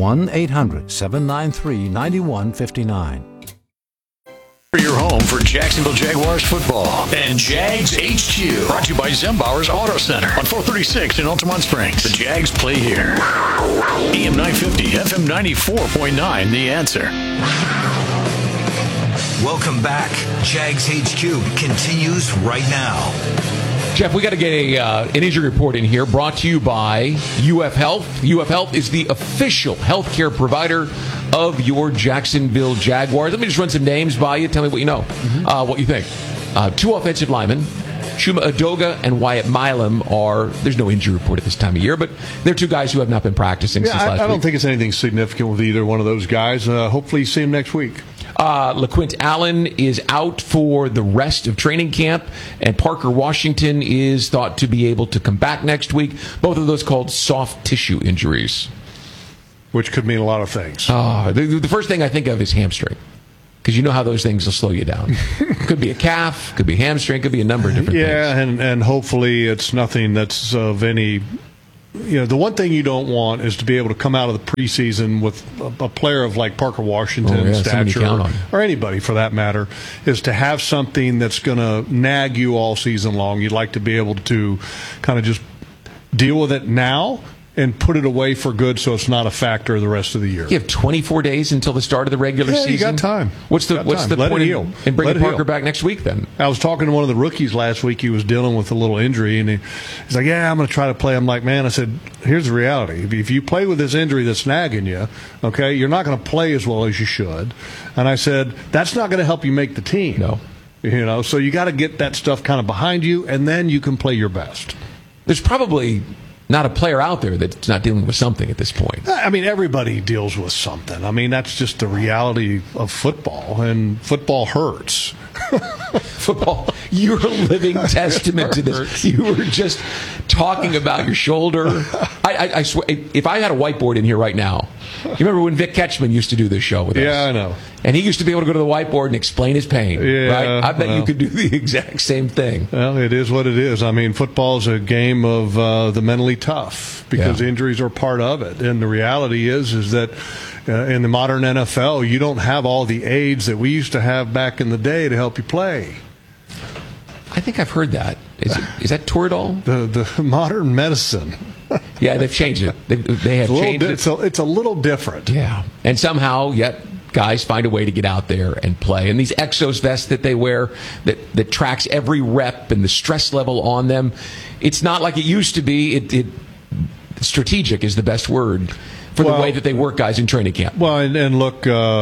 Speaker 19: 1-800-793-9159.
Speaker 4: Your home for Jacksonville Jaguars football and Jags HQ. Brought to you by Zembauer's Auto Center on 436 in Altamont Springs. The Jags play here. AM 950, FM 94.9, The Answer.
Speaker 5: Welcome back. Jags HQ continues right now.
Speaker 9: Jeff, we got to get an injury report in here brought to you by UF Health. UF Health is the official healthcare provider of your Jacksonville Jaguars. Let me just run some names by you. Tell me what you know, what you think. Two offensive linemen, Chuma Edoga and Wyatt Milam, there's no injury report at this time of year, but they're two guys who have not been practicing since last week.
Speaker 8: I don't think it's anything significant with either one of those guys. Hopefully you see them next week.
Speaker 9: LaQuint Allen is out for the rest of training camp, and Parker Washington is thought to be able to come back next week. Both of those called soft tissue injuries.
Speaker 8: Which could mean a lot of things.
Speaker 9: The first thing I think of is hamstring. Because you know how those things will slow you down. Could be a calf, could be hamstring, could be a number of different things.
Speaker 8: Yeah, and hopefully it's nothing that's of any... the one thing you don't want is to be able to come out of the preseason with a player of like Parker Washington's stature, or anybody for that matter, is to have something that's going to nag you all season long. You'd like to be able to kind of just deal with it now and put it away for good so it's not a factor the rest of the year.
Speaker 9: You have 24 days until the start of the regular season.
Speaker 8: You got time.
Speaker 9: What's the point in bringing Parker back next week then?
Speaker 8: I was talking to one of the rookies last week. He was dealing with a little injury, and he's like, yeah, I'm going to try to play. I'm like, man, I said, here's the reality. If you play with this injury that's nagging you, okay, you're not going to play as well as you should. And I said, that's not going to help you make the team.
Speaker 9: No.
Speaker 8: So you got to get that stuff kind of behind you, and then you can play your best.
Speaker 9: There's probably not a player out there that's not dealing with something at this point.
Speaker 8: I mean, everybody deals with something. I mean, that's just the reality of football, and football hurts.
Speaker 9: Football, you're a living testament to this. You were just talking about your shoulder. I swear, if I had a whiteboard in here right now, you remember when Vic Ketchman used to do this show with us?
Speaker 8: Yeah, I know.
Speaker 9: And he used to be able to go to the whiteboard and explain his pain.
Speaker 8: Yeah,
Speaker 9: right? I bet you could do the exact same thing.
Speaker 8: Well, it is what it is. I mean, football is a game of the mentally tough because injuries are part of it. And the reality is that in the modern NFL, you don't have all the aids that we used to have back in the day to help you play.
Speaker 9: I think I've heard that. Is that Toradol?
Speaker 8: The modern medicine.
Speaker 9: Yeah, they've changed it. They have changed it.
Speaker 8: It's a little different.
Speaker 9: Yeah. And somehow, yet guys find a way to get out there and play. And these Exos vests that they wear that tracks every rep and the stress level on them, it's not like it used to be. Strategic is the best word for the way that they work guys in training camp.
Speaker 8: Well, and look,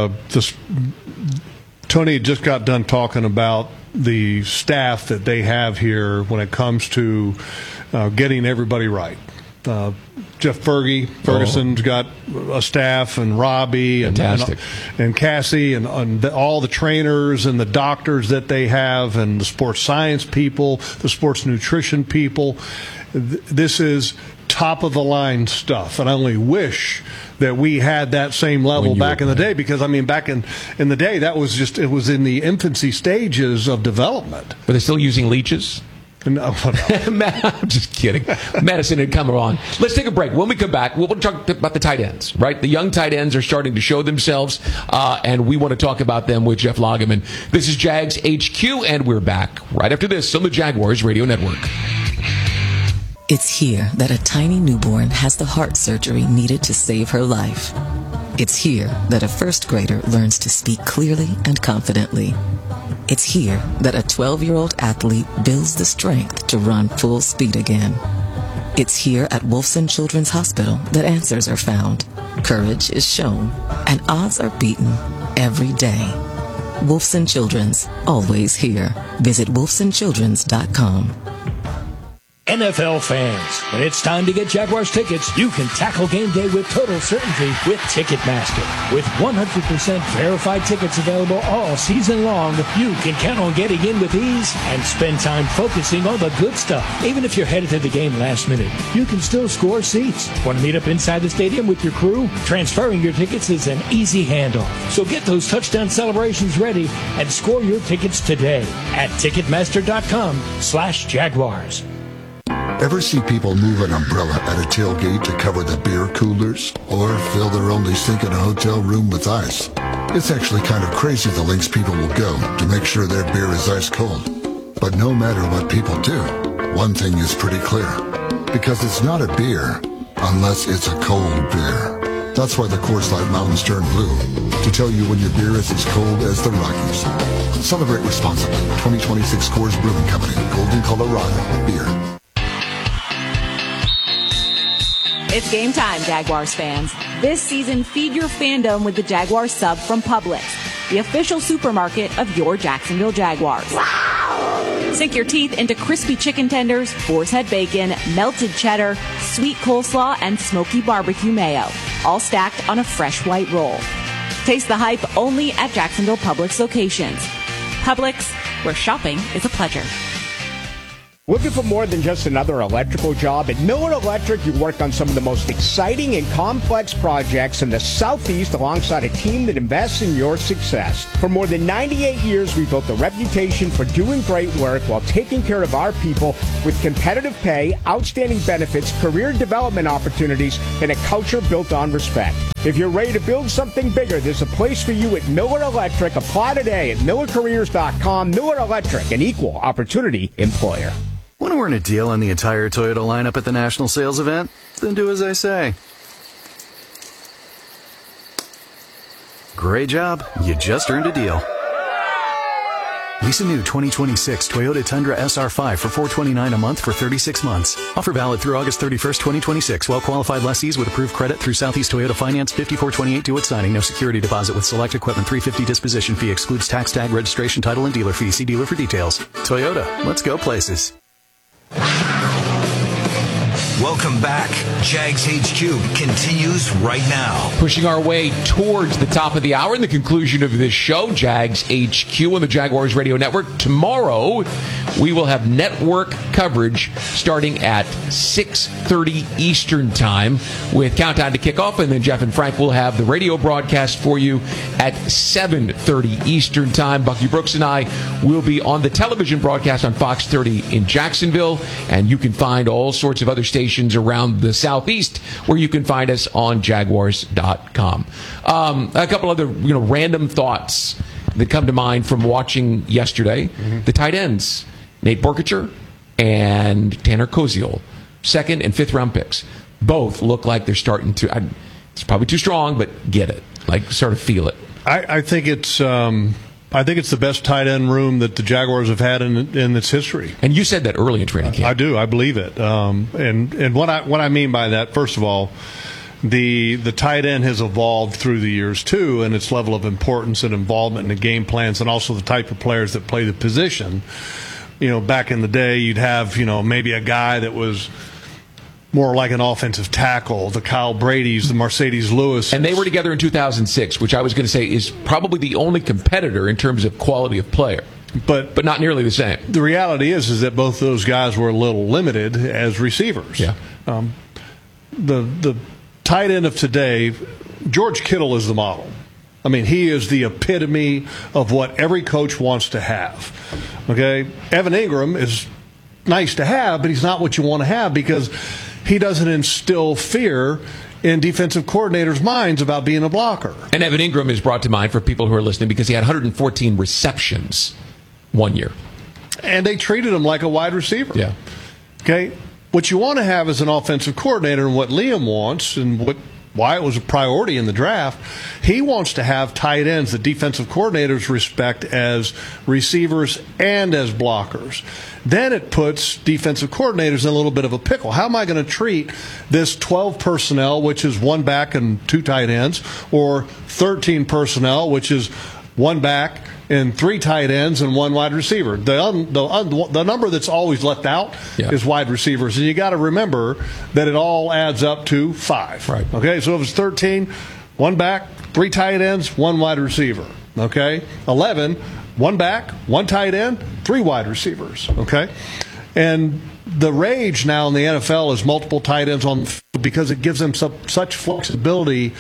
Speaker 8: Tony just got done talking about the staff that they have here when it comes to getting everybody right. Jeff Ferguson's got a staff, and Robbie and Cassie and all the trainers and the doctors that they have, and the sports science people, the sports nutrition people. This is top of the line stuff, and I only wish that we had that same level back in the day, because I mean, back in the day, that was it was in the infancy stages of development.
Speaker 9: Were they still using leeches?
Speaker 8: No.
Speaker 9: I'm just kidding. Medicine had come along. Let's take a break. When we come back, we'll talk about the tight ends, right? The young tight ends are starting to show themselves, and we want to talk about them with Jeff Lageman. This is Jags HQ, and we're back right after this on the Jaguars Radio Network.
Speaker 10: It's here that a tiny newborn has the heart surgery needed to save her life. It's here that a first grader learns to speak clearly and confidently. It's here that a 12-year-old athlete builds the strength to run full speed again. It's here at Wolfson Children's Hospital that answers are found, courage is shown, and odds are beaten every day. Wolfson Children's, always here. Visit wolfsonchildrens.com.
Speaker 16: NFL fans, when it's time to get Jaguars tickets, you can tackle game day with total certainty with Ticketmaster. With 100% verified tickets available all season long, you can count on getting in with ease and spend time focusing on the good stuff. Even if you're headed to the game last minute, you can still score seats. Want to meet up inside the stadium with your crew? Transferring your tickets is an easy handoff. So get those touchdown celebrations ready and score your tickets today at Ticketmaster.com/Jaguars.
Speaker 11: Ever see people move an umbrella at a tailgate to cover the beer coolers? Or fill their only sink in a hotel room with ice? It's actually kind of crazy the lengths people will go to make sure their beer is ice cold. But no matter what people do, one thing is pretty clear. Because it's not a beer unless it's a cold beer. That's why the Coors Light Mountains turn blue, to tell you when your beer is as cold as the Rockies. Celebrate responsibly. 2026 Coors Brewing Company, Golden, Colorado. Beer.
Speaker 21: It's game time, Jaguars fans. This season, feed your fandom with the Jaguar sub from Publix, the official supermarket of your Jacksonville Jaguars. Sink your teeth into crispy chicken tenders, boar's head bacon, melted cheddar, sweet coleslaw, and smoky barbecue mayo, all stacked on a fresh white roll. Taste the hype only at Jacksonville Publix locations. Publix, where shopping is a pleasure.
Speaker 12: Looking for more than just another electrical job? At Miller Electric, you work on some of the most exciting and complex projects in the Southeast alongside a team that invests in your success. For more than 98 years, we've built a reputation for doing great work while taking care of our people with competitive pay, outstanding benefits, career development opportunities, and a culture built on respect. If you're ready to build something bigger, there's a place for you at Miller Electric. Apply today at millercareers.com. Miller Electric, an equal opportunity employer.
Speaker 18: Want to earn a deal on the entire Toyota lineup at the National Sales Event? Then do as I say. Great job. You just earned a deal. Lease a new 2026 Toyota Tundra SR5 for $429 a month for 36 months. Offer valid through August 31st, 2026. Well-qualified lessees with approved credit through Southeast Toyota Finance. 5428 due at signing. No security deposit with select equipment. $350 disposition fee. Excludes tax tag, registration, title, and dealer fee. See dealer for details. Toyota. Let's go places.
Speaker 5: Welcome back. Jags HQ continues right now.
Speaker 9: Pushing our way towards the top of the hour and the conclusion of this show, Jags HQ on the Jaguars Radio Network. Tomorrow, we will have network coverage starting at 6:30 Eastern Time with Countdown to Kickoff, and then Jeff and Frank will have the radio broadcast for you at 7:30 Eastern Time. Bucky Brooks and I will be on the television broadcast on Fox 30 in Jacksonville, and you can find all sorts of other stations around the Southeast where you can find us on Jaguars.com. A couple other random thoughts that come to mind from watching yesterday. The tight ends, Nate Borkacher and Tanner Koziol, 2nd and 5th round picks. Both look like they're starting to, it's probably too strong, but get it. Like, sort of feel it.
Speaker 8: I think it's the best tight end room that the Jaguars have had in its history.
Speaker 9: And you said that early in training camp.
Speaker 8: I do. I believe it. And what I mean by that, first of all, the tight end has evolved through the years too, and its level of importance and involvement in the game plans, and also the type of players that play the position. Back in the day, you'd have maybe a guy that was more like an offensive tackle, the Kyle Brady's, the Mercedes Lewis.
Speaker 9: And they were together in 2006, which I was going to say is probably the only competitor in terms of quality of player. But not nearly the same.
Speaker 8: The reality is that both those guys were a little limited as receivers.
Speaker 9: Yeah.
Speaker 8: The tight end of today, George Kittle is the model. I mean, he is the epitome of what every coach wants to have. Okay? Evan Ingram is nice to have, but he's not what you want to have because he doesn't instill fear in defensive coordinators' minds about being a blocker.
Speaker 9: And Evan Ingram is brought to mind for people who are listening because he had 114 receptions one year.
Speaker 8: And they treated him like a wide receiver.
Speaker 9: Yeah.
Speaker 8: Okay? What you want to have as an offensive coordinator, and what Liam wants, and why it was a priority in the draft, he wants to have tight ends that defensive coordinators respect as receivers and as blockers. Then it puts defensive coordinators in a little bit of a pickle. How am I going to treat this 12 personnel, which is 1 back and 2 tight ends, or 13 personnel, which is 1 back and 3 tight ends and 1 wide receiver? The number that's always left out is wide receivers, and you got to remember that it all adds up to 5.
Speaker 9: Right.
Speaker 8: Okay, so if it's 13, 1 back, 3 tight ends, 1 wide receiver. Okay, 11. 1 back, 1 tight end, 3 wide receivers, okay? And the rage now in the NFL is multiple tight ends on the field because it gives them such flexibility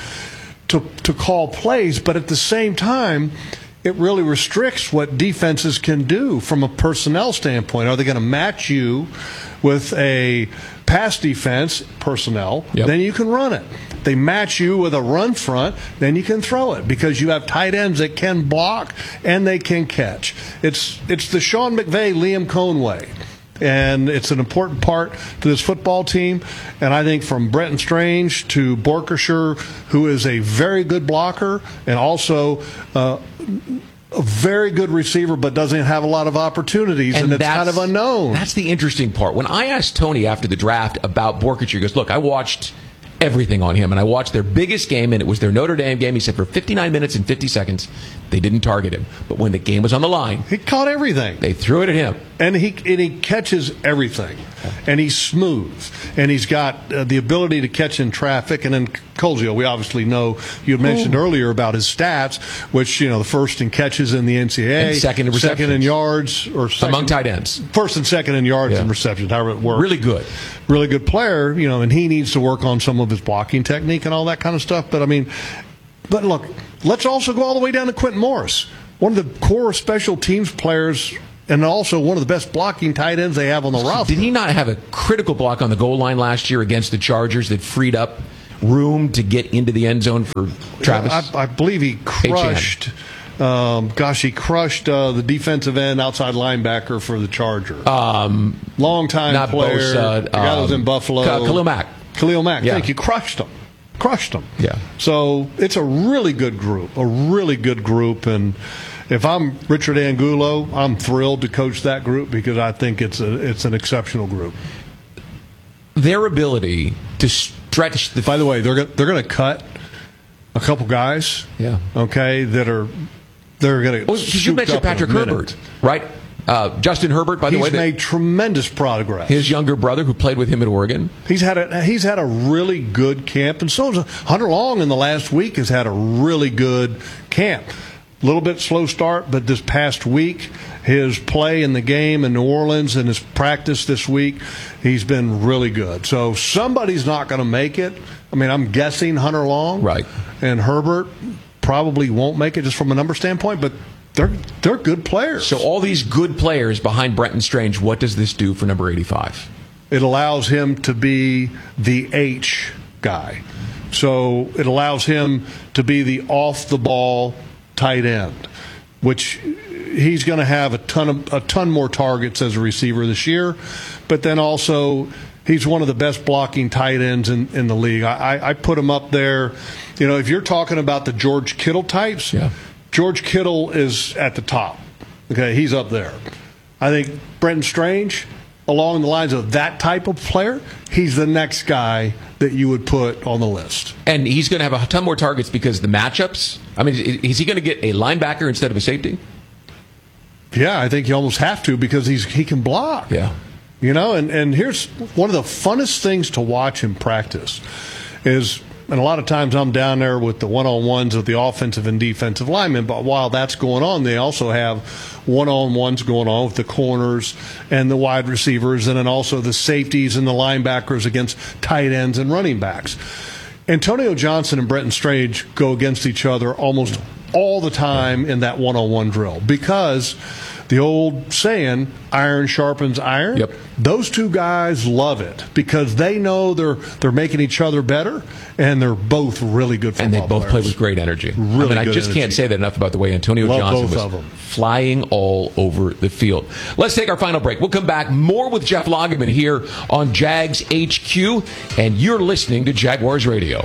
Speaker 8: to call plays, but at the same time, it really restricts what defenses can do from a personnel standpoint. Are they going to match you with a pass defense personnel?
Speaker 9: Yep.
Speaker 8: Then you can run it. They match you with a run front, then you can throw it because you have tight ends that can block and they can catch. It's the Sean McVay, Liam Cohn way. And it's an important part to this football team. And I think from Brenton Strange to Borkacher, who is a very good blocker and also a very good receiver, but doesn't have a lot of opportunities, and it's kind of unknown.
Speaker 9: That's the interesting part. When I asked Tony after the draft about Borkacher, he goes, look, I watched everything on him. And I watched their biggest game, and it was their Notre Dame game. He said for 59 minutes and 50 seconds, they didn't target him. But when the game was on the line,
Speaker 8: he caught everything.
Speaker 9: They threw it at him.
Speaker 8: And he catches everything. And he's smooth. And he's got the ability to catch in traffic. And then Colzio, we obviously know, you had mentioned earlier about his stats, which, the first in catches in the NCAA.
Speaker 9: And second in receptions.
Speaker 8: Second in yards. Or second,
Speaker 9: among tight ends.
Speaker 8: First and second in yards and receptions, however it works.
Speaker 9: Really good.
Speaker 8: Really good player, and he needs to work on some of his blocking technique and all that kind of stuff. But look, let's also go all the way down to Quentin Morris, one of the core special teams players and also one of the best blocking tight ends they have on the roster.
Speaker 9: Did he not have a critical block on the goal line last year against the Chargers that freed up room to get into the end zone for Travis?
Speaker 8: I believe he crushed. He crushed the defensive end outside linebacker for the Chargers. Long-time player.
Speaker 9: Bosa,
Speaker 8: the guy that was in Buffalo.
Speaker 9: Khalil Mack.
Speaker 8: Yeah. Thank you. Crushed him.
Speaker 9: Yeah.
Speaker 8: So it's a really good group. And if I'm Richard Angulo, I'm thrilled to coach that group because I think it's an exceptional group.
Speaker 9: Their ability to stretch
Speaker 8: By the way, they're going to cut a couple guys.
Speaker 9: Yeah.
Speaker 8: Okay, they're going to.
Speaker 9: You mentioned Patrick Herbert, right? Justin Herbert, by the way,
Speaker 8: he's made tremendous progress.
Speaker 9: His younger brother, who played with him at Oregon,
Speaker 8: he's had a really good camp, and so has Hunter Long in the last week has had a really good camp. A little bit slow start, but this past week, his play in the game in New Orleans and his practice this week, he's been really good. So somebody's not going to make it. I'm guessing Hunter Long,
Speaker 9: right,
Speaker 8: and Herbert probably won't make it just from a number standpoint, but they're good players.
Speaker 9: So all these good players behind Brenton Strange, what does this do for number 85?
Speaker 8: It allows him to be the H guy. So it allows him to be the off-the-ball tight end, which he's going to have a ton more targets as a receiver this year. But then also, he's one of the best blocking tight ends in the league. I put him up there. If you're talking about the George Kittle types, George Kittle is at the top. Okay, he's up there. I think Brenton Strange, along the lines of that type of player, he's the next guy that you would put on the list.
Speaker 9: And he's going to have a ton more targets because the matchups. Is he going to get a linebacker instead of a safety?
Speaker 8: Yeah, I think you almost have to because he can block.
Speaker 9: Yeah.
Speaker 8: And here's one of the funnest things to watch in practice is, and a lot of times I'm down there with the one-on-ones of the offensive and defensive linemen, but while that's going on, they also have one-on-ones going on with the corners and the wide receivers, and then also the safeties and the linebackers against tight ends and running backs. Antonio Johnson and Brenton Strange go against each other almost all the time in that one-on-one drill because the old saying, iron sharpens iron.
Speaker 9: Yep.
Speaker 8: Those two guys love it because they know they're making each other better, and they're both really good football players.
Speaker 9: And they both play with great energy.
Speaker 8: Really
Speaker 9: I just can't say that enough about the way Antonio Johnson was flying all over the field. Let's take our final break. We'll come back more with Jeff Lageman here on Jags HQ, and you're listening to Jaguars Radio.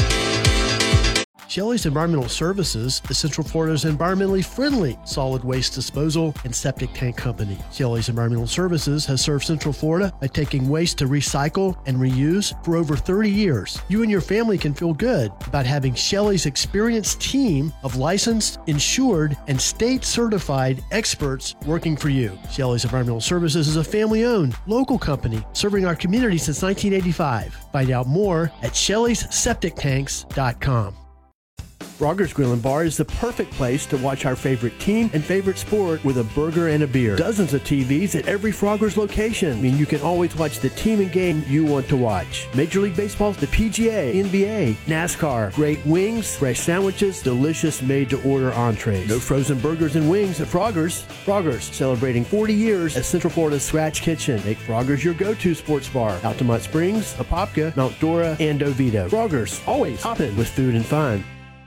Speaker 13: Shelley's Environmental Services is Central Florida's environmentally friendly solid waste disposal and septic tank company. Shelley's Environmental Services has served Central Florida by taking waste to recycle and reuse for over 30 years. You and your family can feel good about having Shelley's experienced team of licensed, insured, and state-certified experts working for you. Shelley's Environmental Services is a family-owned, local company serving our community since 1985. Find out more at Shelley'sSepticTanks.com. Frogger's Grill and Bar is the perfect place to watch our favorite team and favorite sport with a burger and a beer. Dozens of TVs at every Frogger's location mean you can always watch the team and game you want to watch. Major League Baseball, the PGA, NBA, NASCAR, great wings, fresh sandwiches, delicious made-to-order entrees. No frozen burgers and wings at Frogger's. Frogger's, celebrating 40 years as Central Florida's Scratch Kitchen. Make Frogger's your go-to sports bar. Altamont Springs, Apopka, Mount Dora, and Oviedo. Frogger's, always hopping with food and fun.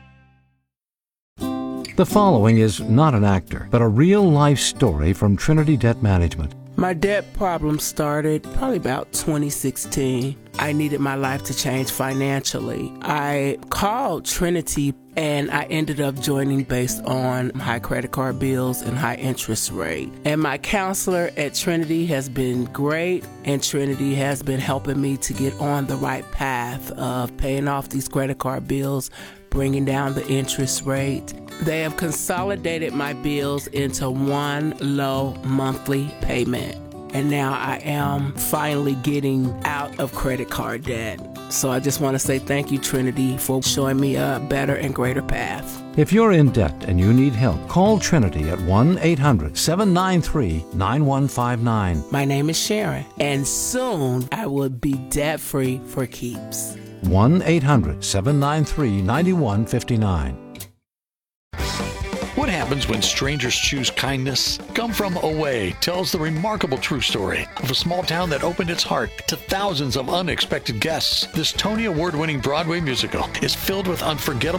Speaker 19: The following is not an actor, but a real-life story from Trinity Debt Management.
Speaker 20: My debt problem started probably about 2016. I needed my life to change financially. I called Trinity and I ended up joining based on high credit card bills and high interest rate. And my counselor at Trinity has been great, and Trinity has been helping me to get on the right path of paying off these credit card bills, bringing down the interest rate. They have consolidated my bills into one low monthly payment. And now I am finally getting out of credit card debt. So I just want to say thank you, Trinity, for showing me a better and greater path.
Speaker 19: If you're in debt and you need help, call Trinity at 1-800-793-9159.
Speaker 20: My name is Sharon, and soon I will be debt-free for keeps.
Speaker 19: 1-800-793-9159.
Speaker 4: What happens when strangers choose kindness? Come From Away tells the remarkable true story of a small town that opened its heart to thousands of unexpected guests. This Tony Award-winning Broadway musical is filled with unforgettable